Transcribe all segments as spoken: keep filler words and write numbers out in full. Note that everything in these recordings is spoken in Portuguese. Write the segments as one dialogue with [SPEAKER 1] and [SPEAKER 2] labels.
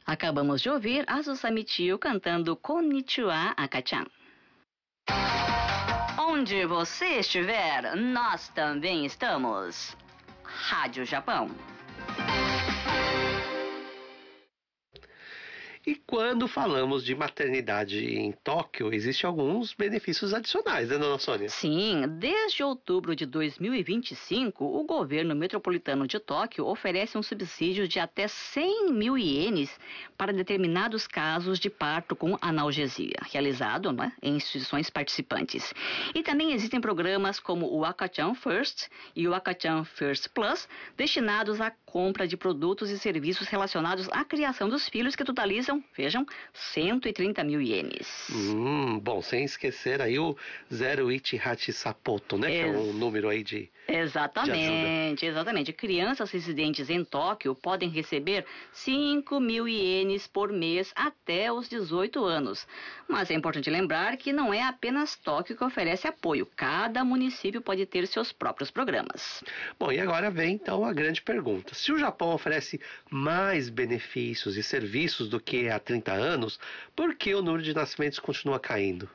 [SPEAKER 1] Acabamos de ouvir Azusa Michio cantando Konnichiwa Akachan. Onde você estiver, nós também estamos. Rádio Japão.
[SPEAKER 2] E quando falamos de maternidade em Tóquio, existem alguns benefícios adicionais, né, dona Sônia?
[SPEAKER 1] Sim, desde outubro de dois mil e vinte e cinco, o governo metropolitano de Tóquio oferece um subsídio de até cem mil ienes para determinados casos de parto com analgesia, realizado, né, em instituições participantes. E também existem programas como o Akachan First e o Akachan First Plus, destinados à compra de produtos e serviços relacionados à criação dos filhos, que totalizam, vejam, cento e trinta mil ienes.
[SPEAKER 2] Hum, bom, sem esquecer aí o Zero Ichi Hachi Sapoto, né? Ex- que é um número aí de
[SPEAKER 1] Exatamente,
[SPEAKER 2] de
[SPEAKER 1] exatamente. Crianças residentes em Tóquio podem receber cinco mil ienes por mês até os dezoito anos. Mas é importante lembrar que não é apenas Tóquio que oferece apoio. Cada município pode ter seus próprios programas.
[SPEAKER 2] Bom, e agora vem então a grande pergunta. Se o Japão oferece mais benefícios e serviços do que há trinta anos, por que o número de nascimentos continua caindo?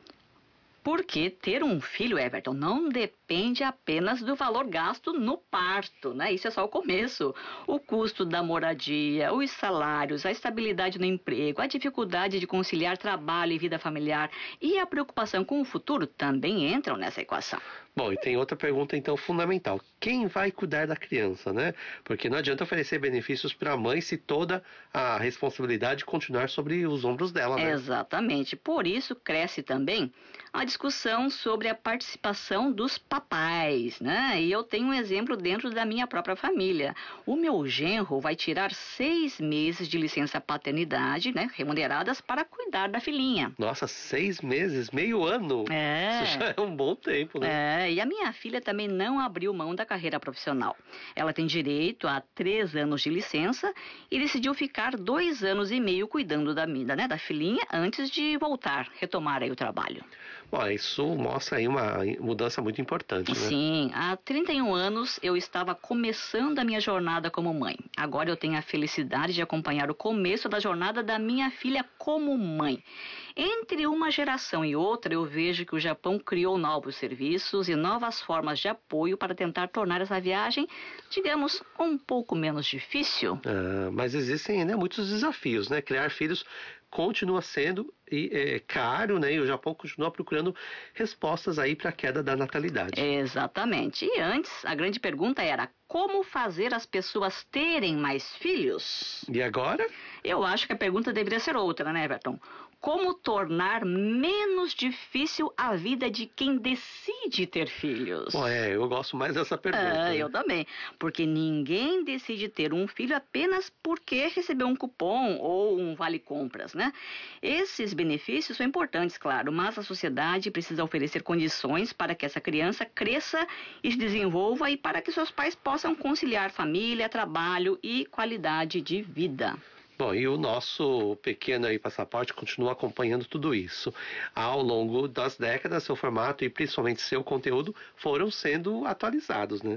[SPEAKER 1] Porque ter um filho, Everton, não depende apenas do valor gasto no parto, né? Isso é só o começo. O custo da moradia, os salários, a estabilidade no emprego, a dificuldade de conciliar trabalho e vida familiar e a preocupação com o futuro também entram nessa equação.
[SPEAKER 2] Bom, e tem outra pergunta então fundamental. Quem vai cuidar da criança, né? Porque não adianta oferecer benefícios para a mãe se toda a responsabilidade continuar sobre os ombros dela, né?
[SPEAKER 1] Exatamente. Por isso cresce também a discussão sobre a participação dos papais, né? E eu tenho um exemplo dentro da minha própria família. O meu genro vai tirar seis meses de licença paternidade, né? Remuneradas para cuidar da filhinha.
[SPEAKER 2] Nossa, seis meses, meio ano?
[SPEAKER 1] É.
[SPEAKER 2] Isso já é um bom tempo, né?
[SPEAKER 1] É, e a minha filha também não abriu mão da carreira profissional. Ela tem direito a três anos de licença e decidiu ficar dois anos e meio cuidando da, né, da filhinha antes de voltar, retomar aí o trabalho.
[SPEAKER 2] Bom, isso mostra aí uma mudança muito importante, né?
[SPEAKER 1] Sim, há trinta e um anos eu estava começando a minha jornada como mãe. Agora eu tenho a felicidade de acompanhar o começo da jornada da minha filha como mãe. Entre uma geração e outra, eu vejo que o Japão criou novos serviços e novas formas de apoio para tentar tornar essa viagem, digamos, um pouco menos difícil.
[SPEAKER 2] Ah, mas existem ainda muitos desafios, né? Criar filhos continua sendo e, é, caro, né? E o Japão continua procurando respostas aí para a queda da natalidade.
[SPEAKER 1] Exatamente. E antes, a grande pergunta era: como fazer as pessoas terem mais filhos?
[SPEAKER 2] E agora?
[SPEAKER 1] Eu acho que a pergunta deveria ser outra, né, Everton? Como tornar menos difícil a vida de quem decide ter filhos?
[SPEAKER 2] Bom, é, eu gosto mais dessa pergunta.
[SPEAKER 1] Ah,
[SPEAKER 2] né?
[SPEAKER 1] eu também. Porque ninguém decide ter um filho apenas porque recebeu um cupom ou um vale-compras, né? Esses benefícios são importantes, claro, mas a sociedade precisa oferecer condições para que essa criança cresça e se desenvolva e para que seus pais possam conciliar família, trabalho e qualidade de vida.
[SPEAKER 2] Bom, e o nosso pequeno aí passaporte continua acompanhando tudo isso. Ao longo das décadas, seu formato e principalmente seu conteúdo foram sendo atualizados, né?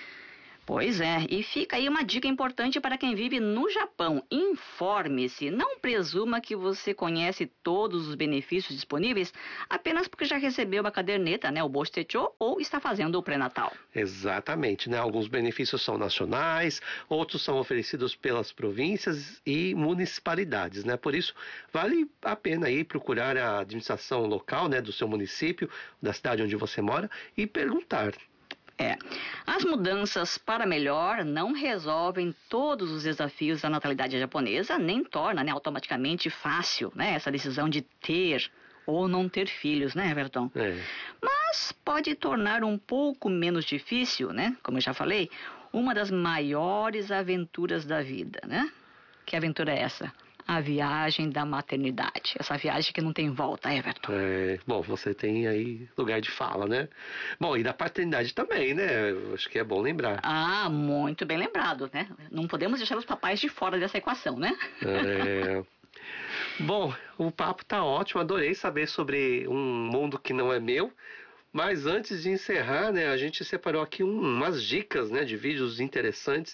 [SPEAKER 1] Pois é, e fica aí uma dica importante para quem vive no Japão. Informe-se, não presuma que você conhece todos os benefícios disponíveis apenas porque já recebeu a caderneta, né, o Bostecho, ou está fazendo o pré-natal.
[SPEAKER 2] Exatamente, né? Alguns benefícios são nacionais, outros são oferecidos pelas províncias e municipalidades, né? Por isso, vale a pena aí procurar a administração local, né, do seu município, da cidade onde você mora e perguntar.
[SPEAKER 1] É, as mudanças para melhor não resolvem todos os desafios da natalidade japonesa, nem torna, né, automaticamente fácil, né, essa decisão de ter ou não ter filhos, né, Everton?
[SPEAKER 2] É.
[SPEAKER 1] Mas pode tornar um pouco menos difícil, né, como eu já falei, uma das maiores aventuras da vida, né? Que aventura é essa? A viagem da maternidade. Essa viagem que não tem volta, Everton.
[SPEAKER 2] É, bom, você tem aí lugar de fala, né? Bom, e da paternidade também, né? Acho que é bom lembrar.
[SPEAKER 1] Ah, muito bem lembrado, né? Não podemos deixar os papais de fora dessa equação, né?
[SPEAKER 2] É... Bom, o papo tá ótimo, adorei saber sobre um mundo que não é meu. Mas antes de encerrar, né, a gente separou aqui um, umas dicas, né, de vídeos interessantes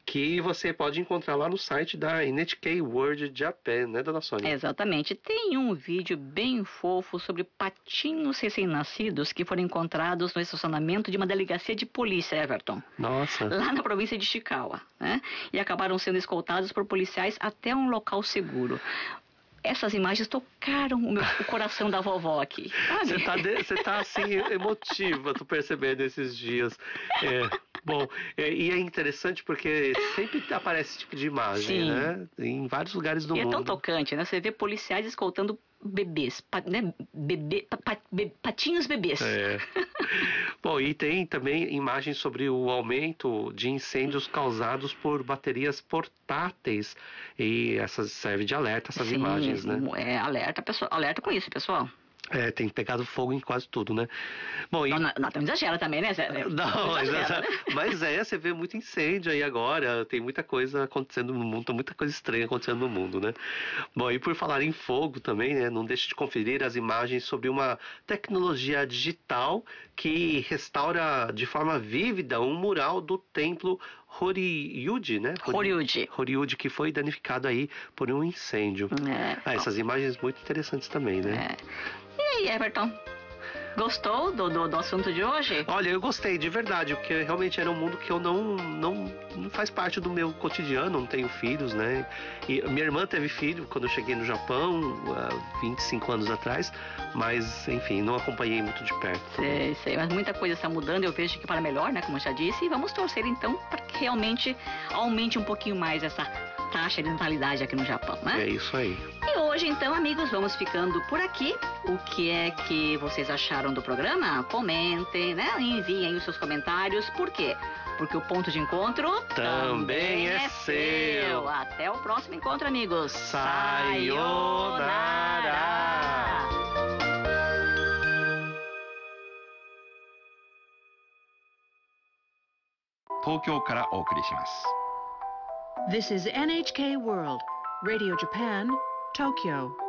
[SPEAKER 2] que você pode encontrar lá no site da N H K World Japan, né, dona Sônia?
[SPEAKER 1] Exatamente. Tem um vídeo bem fofo sobre patinhos recém-nascidos que foram encontrados no estacionamento de uma delegacia de polícia, Everton.
[SPEAKER 2] Nossa.
[SPEAKER 1] Lá na província de Chikawa, né? E acabaram sendo escoltados por policiais até um local seguro. Essas imagens tocaram o, meu, o coração da vovó aqui.
[SPEAKER 2] Você tá, de, você tá assim, emotiva, tô percebendo esses dias. É, bom, é, e é interessante porque sempre aparece esse tipo de imagem, Sim. né? Em vários lugares do
[SPEAKER 1] e
[SPEAKER 2] mundo.
[SPEAKER 1] É tão tocante, né? Você vê policiais escoltando bebês, pa, né? Bebê, pa, pa, be, patinhos bebês.
[SPEAKER 2] É. Bom, e tem também imagens sobre o aumento de incêndios causados por baterias portáteis. E essas servem de alerta, essas
[SPEAKER 1] Sim,
[SPEAKER 2] imagens, né?
[SPEAKER 1] É, alerta, pessoal, alerta com isso, pessoal.
[SPEAKER 2] É, tem pegado fogo em quase tudo, né?
[SPEAKER 1] Bom, e... Não, não, não exagera também, né?
[SPEAKER 2] Não, não exagera, né? Mas é, você vê muito incêndio aí agora, tem muita coisa acontecendo no mundo, muita coisa estranha acontecendo no mundo, né? Bom, e por falar em fogo também, né? Não deixe de conferir as imagens sobre uma tecnologia digital que restaura de forma vívida um mural do templo Horyuji, né?
[SPEAKER 1] Horyuji.
[SPEAKER 2] Horyuji, que foi danificado aí por um incêndio.
[SPEAKER 1] É.
[SPEAKER 2] Ah, essas imagens muito interessantes também, né?
[SPEAKER 1] É. E aí, Everton? Gostou do, do, do assunto de hoje?
[SPEAKER 2] Olha, eu gostei, de verdade, porque realmente era um mundo que eu não, não, não faz parte do meu cotidiano, não tenho filhos, né? E minha irmã teve filho quando eu cheguei no Japão, há vinte e cinco anos atrás, mas, enfim, não acompanhei muito de perto.
[SPEAKER 1] Sei, sei, mas muita coisa está mudando, eu vejo que para melhor, né, como eu já disse, e vamos torcer então para que realmente aumente um pouquinho mais essa taxa de natalidade aqui no Japão, né?
[SPEAKER 2] É isso aí.
[SPEAKER 1] E hoje, então, amigos, vamos ficando por aqui. O que é que vocês acharam do programa? Comentem, né? Enviem aí os seus comentários. Por quê? Porque o ponto de encontro
[SPEAKER 2] também é seu.
[SPEAKER 1] Até o próximo encontro, amigos.
[SPEAKER 2] Sayonara.
[SPEAKER 3] Tokyo からお送りします。
[SPEAKER 4] This is N H K World, Radio Japan, Tokyo.